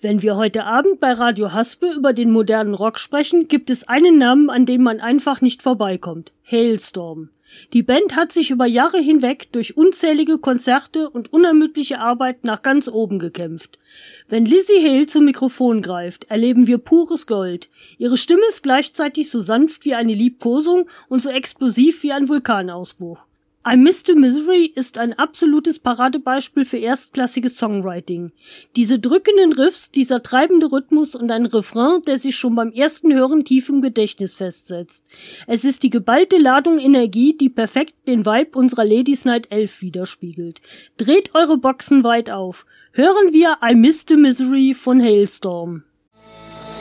Wenn wir heute Abend bei Radio Haspe über den modernen Rock sprechen, gibt es einen Namen, an dem man einfach nicht vorbeikommt. Halestorm. Die Band hat sich über Jahre hinweg durch unzählige Konzerte und unermüdliche Arbeit nach ganz oben gekämpft. Wenn Lzzy Hale zum Mikrofon greift, erleben wir pures Gold. Ihre Stimme ist gleichzeitig so sanft wie eine Liebkosung und so explosiv wie ein Vulkanausbruch. I Miss the Misery ist ein absolutes Paradebeispiel für erstklassiges Songwriting. Diese drückenden Riffs, dieser treibende Rhythmus und ein Refrain, der sich schon beim ersten Hören tief im Gedächtnis festsetzt. Es ist die geballte Ladung Energie, die perfekt den Vibe unserer Ladies Night 11 widerspiegelt. Dreht eure Boxen weit auf. Hören wir I Miss the Misery von Halestorm.